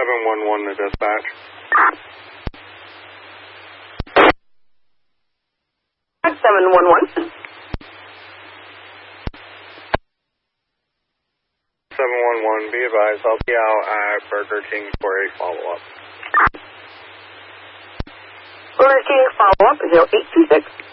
711 to dispatch. 711. 711, be advised, I'll be out at Burger King for a follow-up. Burger King follow-up 0826.